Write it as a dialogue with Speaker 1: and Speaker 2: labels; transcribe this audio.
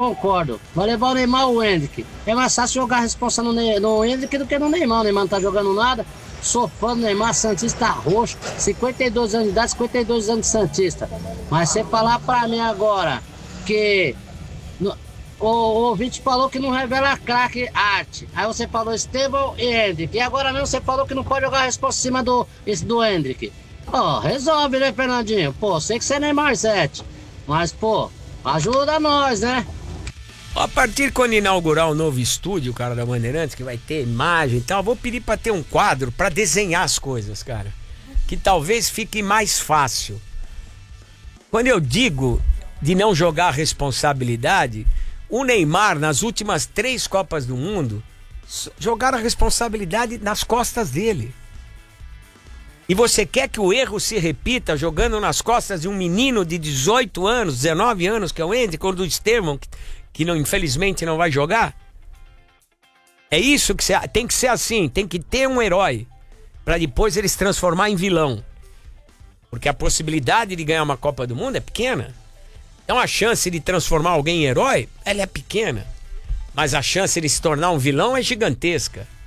Speaker 1: concordo. Vai levar o Neymar ou o Hendrick. É mais fácil jogar a responsa no Hendrick do que no Neymar. O Neymar não tá jogando nada. Sou fã do Neymar, Santista roxo. 52 anos de idade, 52 anos de Santista. Mas você falar pra mim agora que o ouvinte falou que não revela craque arte. Aí você falou Estevão e Hendrick. E agora mesmo você falou que não pode jogar a resposta em cima do Hendrick. Pô, resolve, né, Fernandinho? Pô, sei que você é Neymar 7. Mas, pô, ajuda nós, né?
Speaker 2: A partir quando inaugurar o novo estúdio, cara, da Bandeirantes, que vai ter imagem e tal, vou pedir pra ter um quadro pra desenhar as coisas, cara. Que talvez fique mais fácil. Quando eu digo de não jogar a responsabilidade, o Neymar, nas últimas 3 Copas do Mundo, jogaram a responsabilidade nas costas dele. E você quer que o erro se repita jogando nas costas de um menino de 18 anos, 19 anos, que é o Hendrick, ou do Estevão, que não, infelizmente não vai jogar? É isso que tem que ser assim, tem que ter um herói, para depois ele se transformar em vilão. Porque a possibilidade de ganhar uma Copa do Mundo é pequena. Então a chance de transformar alguém em herói, ela é pequena. Mas a chance de se tornar um vilão é gigantesca.